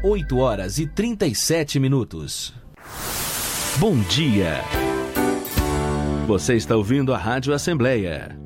8 horas e 37 minutos. Bom dia. Você está ouvindo a Rádio Assembleia